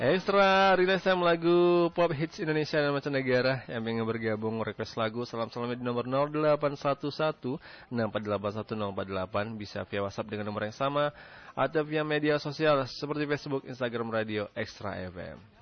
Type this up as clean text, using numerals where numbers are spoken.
Ekstra rilis time lagu pop hits Indonesia dan mancanegara. Yang ingin bergabung request lagu salam-salamnya di nomor 0811-6481048 bisa via WhatsApp dengan nomor yang sama atau via media sosial seperti Facebook, Instagram Radio Ekstra FM.